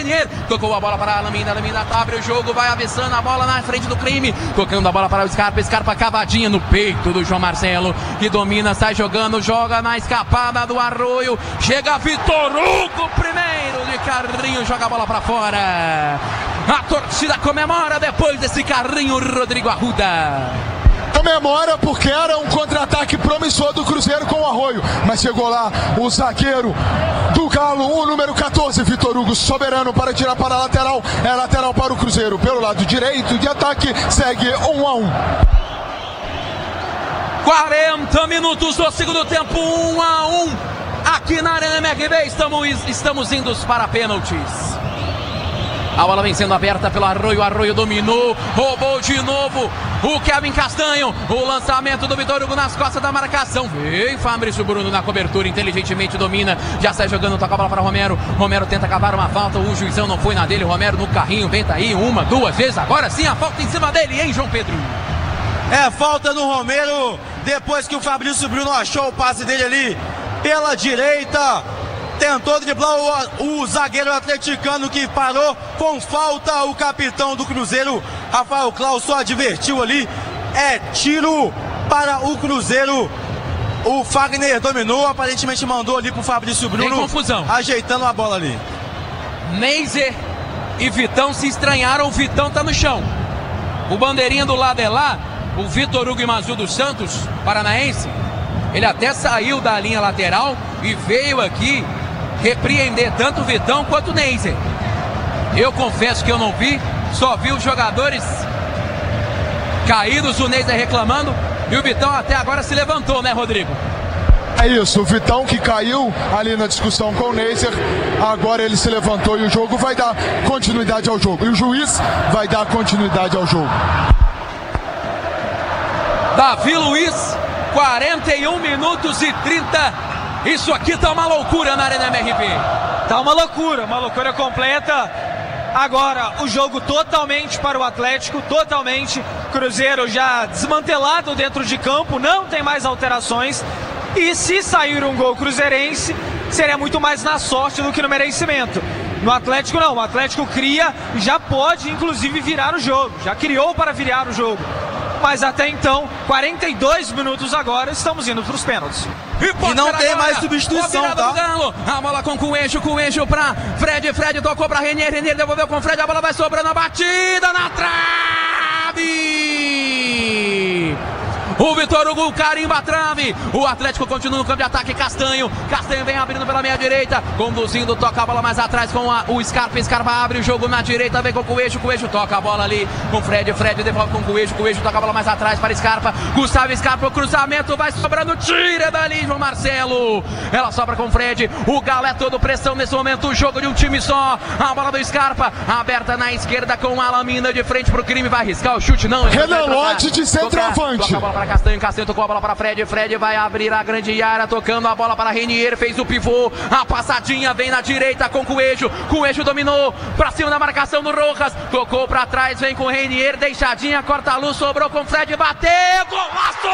Renier, tocou a bola para a Lamina abre o jogo, vai avessando a bola na frente do crime, tocando a bola para o Scarpa cavadinha no peito do João Marcelo, que domina, sai jogando, joga na escapada do Arroio, chega Vitor Hugo, primeiro de carrinho, joga a bola para fora. A torcida comemora depois desse carrinho, Rodrigo Arruda. Comemora porque era um contra-ataque promissor do Cruzeiro com o Arroio, mas chegou lá o zagueiro do Galo, o número 14, Vitor Hugo, soberano para tirar para a lateral, é lateral para o Cruzeiro, pelo lado direito de ataque, segue 1-1. 40 minutos do segundo tempo, 1-1, aqui na Arena MRV, estamos indo para pênaltis. A bola vem sendo aberta pelo Arroio, Arroio dominou, roubou de novo o Kevin Castanho, o lançamento do Vitor Hugo nas costas da marcação, vem Fabrício Bruno na cobertura, inteligentemente domina, já sai jogando, toca a bola para Romero, Romero tenta acabar uma falta, o juizão não foi na dele, Romero no carrinho, vem aí, uma, duas vezes, agora sim a falta em cima dele, hein, João Pedro? É, falta no Romero, depois que o Fabrício Bruno achou o passe dele ali pela direita, tentou driblar o zagueiro atleticano que parou com falta. O capitão do Cruzeiro, Rafael Claus, só advertiu ali. É tiro para o Cruzeiro. O Fagner dominou, aparentemente mandou ali pro Fabrício Bruno. Tem confusão. Ajeitando a bola ali. Neiser e Vitão se estranharam, o Vitão tá no chão. O bandeirinha do lado é lá, o Vitor Hugo Imazu dos Santos, paranaense. Ele até saiu da linha lateral e veio aqui repreender tanto o Vitão quanto o Neiser. Eu confesso que eu não vi, só vi os jogadores caídos, o Neiser reclamando, e o Vitão até agora se levantou, né, Rodrigo? É isso, o Vitão que caiu ali na discussão com o Neiser, agora ele se levantou e o jogo vai dar continuidade ao jogo. E o juiz vai dar continuidade ao jogo. Davi Luiz, 41 minutos e 30. Isso aqui tá uma loucura na Arena MRV. Tá uma loucura completa. Agora o jogo totalmente para o Atlético, totalmente. Cruzeiro já desmantelado dentro de campo, não tem mais alterações. E se sair um gol cruzeirense, seria muito mais na sorte do que no merecimento. No Atlético não, o Atlético cria e já pode inclusive virar o jogo, já criou para virar o jogo. Mas até então, 42 minutos agora, estamos indo para os pênaltis. E não tem mais substituição, tá? A bola com Coelho pra Fred tocou pra Renier devolveu com Fred, a bola vai sobrando, a batida na trave! O Vitor Hugo carimba a trave. O Atlético continua no campo de ataque. Castanho vem abrindo pela meia direita, conduzindo, toca a bola mais atrás com o Scarpa. Scarpa abre o jogo na direita, vem com o Coelho toca a bola ali com Fred devolve com o Coelho toca a bola mais atrás para Scarpa. Gustavo Scarpa, o cruzamento vai sobrando, tira dali João Marcelo. Ela sobra com o Fred. O Galo é todo pressão nesse momento, o jogo de um time só. A bola do Scarpa aberta na esquerda com a Lamina de frente pro crime, vai arriscar o chute, não. Renan Lodge de centroavante. Toca a bola para Castanho tocou a bola para Fred vai abrir a grande área, tocando a bola para Renier, fez o pivô, a passadinha vem na direita com Coelho dominou, pra cima da marcação do Rojas, tocou pra trás, vem com Renier, deixadinha, corta a luz, sobrou com Fred, bateu, golaço!